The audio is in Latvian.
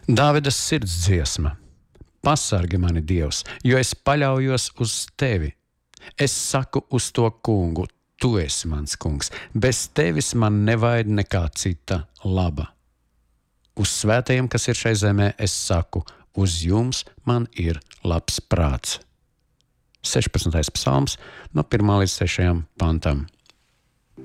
Dāvida sirds dziesma. Pasargi mani, Dievs, jo es paļaujos uz tevi. Es saku uz to kungu, tu esi mans kungs. Bez tevis man nevajag nekā cita laba. Uz svētajiem, kas ir šai zemē, es saku, uz jums man ir labs prāts. 16. psalms no 1 līdz 6 pantam.